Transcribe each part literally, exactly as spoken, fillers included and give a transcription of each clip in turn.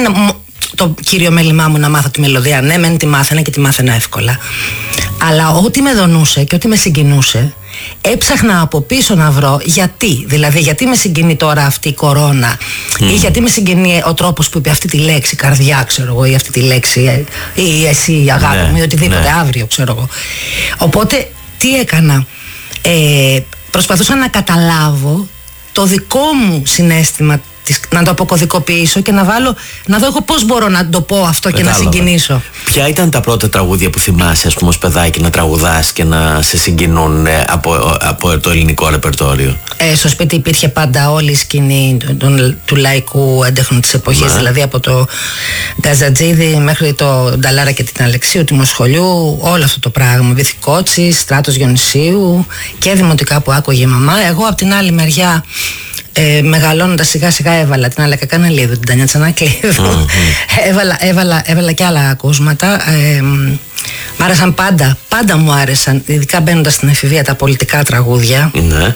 είναι το κύριο μέλημά μου να μάθω τη μελωδία. Ναι, μεν τη μάθαινα και τη μάθαινα εύκολα. Αλλά ό,τι με δονούσε και ό,τι με συγκινούσε, έψαχνα από πίσω να βρω γιατί. Δηλαδή, γιατί με συγκινεί τώρα αυτή η κορώνα, mm. ή γιατί με συγκινεί ο τρόπος που είπε αυτή τη λέξη, καρδιά, ξέρω εγώ, ή αυτή τη λέξη, ή εσύ, η αγάπη μου, ή οτιδήποτε, ναι. αύριο, ξέρω εγώ. Οπότε, τι έκανα. Ε, προσπαθούσα να καταλάβω το δικό μου συναίσθημα, να το αποκωδικοποιήσω και να βάλω, να δω εγώ πώς μπορώ να το πω αυτό. Κατάλαβα. Και να συγκινήσω. Ποια ήταν τα πρώτα τραγούδια που θυμάσαι, ας πούμε, ως παιδάκι να τραγουδάς και να σε συγκινούν από, από το ελληνικό ρεπερτόριο? Ε, στο σπίτι υπήρχε πάντα όλη η σκηνή του, του, του λαϊκού έντεχνου της εποχής, ναι. δηλαδή από το Γκαζατζίδη μέχρι το Νταλάρα και την Αλεξίου, τη Μοσχολιού, όλο αυτό το πράγμα. Βυθικότσι, Στράτος Γιονυσίου και δημοτικά που άκουγε η μαμά. Εγώ από την άλλη μεριά, Ε, μεγαλώνοντας σιγά σιγά έβαλα την Άλεκα Κανελίδου, την Τανιά Τσανακλίδου, mm-hmm. έβαλα, έβαλα, έβαλα και άλλα ακούσματα. ε, μ' άρεσαν πάντα, πάντα μου άρεσαν, ειδικά μπαίνοντας στην εφηβεία, τα πολιτικά τραγούδια. Mm-hmm.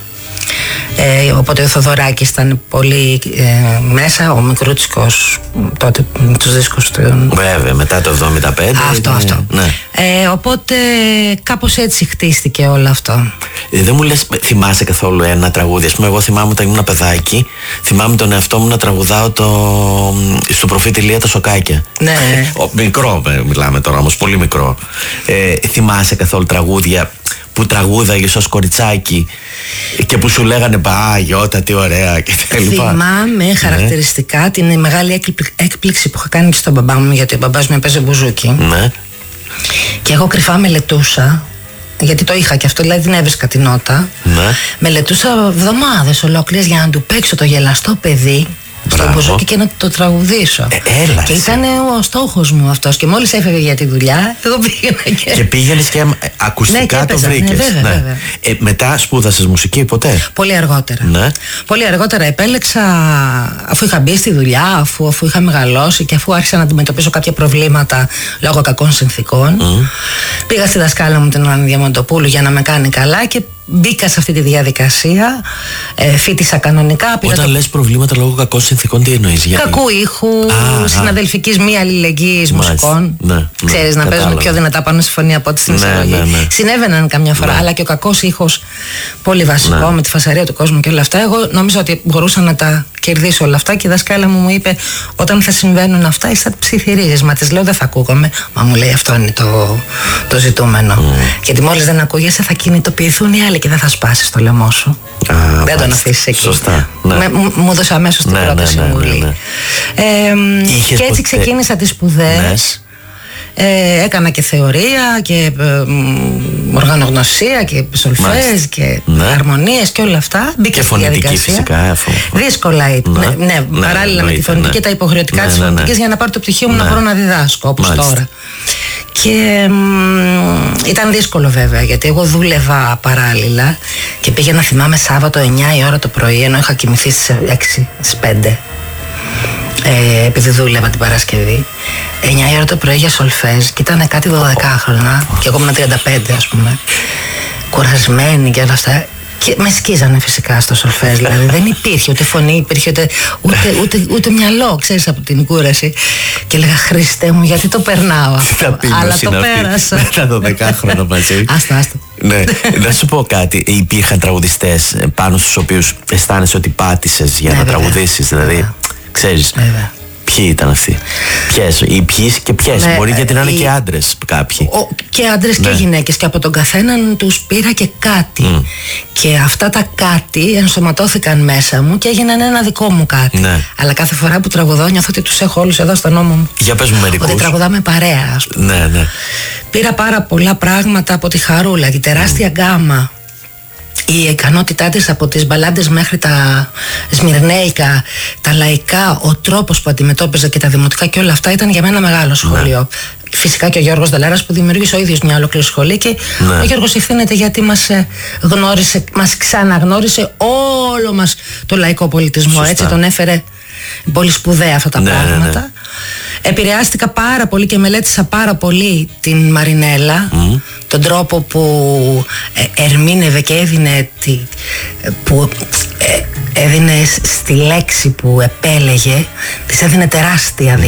Ε, οπότε ο Θοδωράκης ήταν πολύ ε, μέσα, ο Μικρούτσικος τότε με τους δίσκους του. Βέβαια, μετά το εβδομήντα πέντε. Αυτό, ήταν, αυτό. Ναι. Ε, οπότε κάπως έτσι χτίστηκε όλο αυτό. Ε, δεν μου λες, θυμάσαι καθόλου ένα τραγούδι? Ας πούμε, εγώ θυμάμαι όταν ήμουν παιδάκι, θυμάμαι τον εαυτό μου να τραγουδάω το στο προφήτη Ηλία τα Σοκάκια. Ναι. Ο, μικρό μιλάμε τώρα όμως, πολύ μικρό. Ε, θυμάσαι καθόλου τραγούδια που τραγούδαγες ως κοριτσάκι και που σου λέγανε «Πα, Γιώτα, τι ωραία» και τα λοιπά? Θυμάμαι χαρακτηριστικά ναι. την μεγάλη έκπληξη που είχα κάνει στον μπαμπά μου, γιατί ο μπαμπάς μου έπαιζε μπουζούκι. Ναι. Και εγώ κρυφά μελετούσα, γιατί το είχα και αυτό, δηλαδή την έβρισκα την νότα. Ναι. Μελετούσα εβδομάδες ολόκληρες για να του παίξω το γελαστό παιδί στο μπουζούκι και να το τραγουδήσω. Ε, έλα, και ήταν ο στόχος μου αυτός. Και μόλις έφευγε για τη δουλειά, εγώ πήγαινα και. Και πήγαινες και ακουστικά, ναι, και έπαιζα, το βρήκες. Ναι, βέβαια, ναι. βέβαια. Ε, μετά σπούδασες μουσική ποτέ? Πολύ αργότερα. Ναι. Πολύ αργότερα επέλεξα, αφού είχα μπει στη δουλειά, αφού, αφού είχα μεγαλώσει και αφού άρχισα να αντιμετωπίσω κάποια προβλήματα λόγω κακών συνθήκων. Mm. Πήγα στη δασκάλα μου την Άννη Διαμαντοπούλου για να με κάνει καλά και μπήκα σε αυτή τη διαδικασία, ε, φοιτήσα κανονικά. Όταν το... λες προβλήματα λόγω κακών συνθήκων, τι εννοείς? Γιατί... Κακού ήχου, α, συναδελφικής μη αλληλεγγύης μουσικών. Ναι, ναι, ξέρεις, να παίζουν πιο δυνατά πάνω στη φωνή από ό,τι στην εισαγωγή. Ναι, ναι, ναι. Συνέβαιναν καμιά φορά, ναι. αλλά και ο κακός ήχος, πολύ βασικό, ναι. με τη φασαρία του κόσμου και όλα αυτά. Εγώ νόμιζα ότι μπορούσα να τα κερδίσω όλα αυτά και η δασκάλα μου μου είπε: όταν θα συμβαίνουν αυτά, εσύ θα ψιθυρίζεις. Μα της λέω: δεν θα ακούγομαι. Μα μου λέει: αυτό είναι το, το ζητούμενο. Mm. Γιατί μόλις δεν ακούγεσαι, θα κινητοποιηθούν οι άλλοι και δεν θα σπάσεις το λαιμό σου. Α, δεν τον αφήσεις εκεί. Σωστά. Ναι. Με, μου έδωσε αμέσως την ναι, πρώτη ναι, συμβουλή. Ναι, ναι, ναι. Ε, και έτσι ποτέ... ξεκίνησα τις σπουδές. Ναι. Ε, έκανα και θεωρία και ε, οργανογνωσία και σολφές και ναι. αρμονίες και όλα αυτά. Μπήκα στη διαδικασία. Φυσικά, αφού... Δύσκολα ήταν. Ναι, ναι, ναι, παράλληλα ναι, με τη φωνική ναι. και τα υποχρεωτικά ναι, της φωνικής ναι, ναι. για να πάρω το πτυχίο μου ναι. να μπορώ να διδάσκω όπως Μάλιστα. τώρα. Και μ, ήταν δύσκολο βέβαια, γιατί εγώ δούλευα παράλληλα και πήγαινα, θυμάμαι, Σάββατο εννιά η ώρα το πρωί, ενώ είχα κοιμηθεί στις έξι, στις πέντε. Ε, επειδή δούλευα την Παρασκευή, εννιά η ώρα το πρωί για σολφές και ήταν κάτι δωδεκάχρονα και εγώ ήμουν τριάντα πέντε, ας πούμε, κουρασμένη και όλα αυτά. Και με σκίζανε φυσικά στο σολφές, δηλαδή δεν υπήρχε ούτε φωνή, υπήρχε ούτε, ούτε, ούτε, ούτε μυαλό, ξέρεις, από την κούραση. Και έλεγα: Χριστέ μου, γιατί το περνάω αυτό? Αλλά το πέρασα. Με τα δωδεκάχρονα μαζί. Άστα, άστα. Ναι, να σου πω κάτι. Υπήρχαν τραγουδιστές πάνω στους οποίους αισθάνεσαι ότι πάτησες για ναι, να βέβαια. τραγουδήσεις, δηλαδή, βέβαια. ξέρεις. Βέβαια. Ποιοι ήταν αυτοί? Ποιες, ή ποιες και ποιες? Ναι, μπορεί γιατί να είναι η... και άντρες κάποιοι. Ο, και άντρες ναι. και γυναίκες. Και από τον καθέναν τους πήρα και κάτι. Mm. Και αυτά τα κάτι ενσωματώθηκαν μέσα μου και έγιναν ένα δικό μου κάτι. Ναι. Αλλά κάθε φορά που τραγουδώ νιώθω ότι τους έχω όλους εδώ στο νόμο μου. Για πες μου μερικούς. Ότι τραγουδάμε παρέα, ας πούμε. Ναι, ναι. Πήρα πάρα πολλά πράγματα από τη Χαρούλα, τη τεράστια mm. γκάμα. Η ικανότητά της από τις μπαλάντες μέχρι τα σμυρνέικα, τα λαϊκά, ο τρόπος που αντιμετώπιζε και τα δημοτικά και όλα αυτά ήταν για μένα μεγάλο σχολείο. Ναι. Φυσικά και ο Γιώργος Δαλάρας που δημιούργησε ο ίδιος μια ολόκληρη σχολή και ναι. ο Γιώργος ευθύνεται γιατί μας γνώρισε, μας ξαναγνώρισε όλο μας το λαϊκό πολιτισμό. Σωστά. Έτσι τον έφερε πολύ σπουδαία αυτά τα ναι, πράγματα. Ναι, ναι. Επηρεάστηκα πάρα πολύ και μελέτησα πάρα πολύ την Μαρινέλα, mm. τον τρόπο που ε, ερμήνευε και έδινε, τη, που, ε, έδινε στη λέξη που επέλεγε, της έδινε τεράστια δύναμη.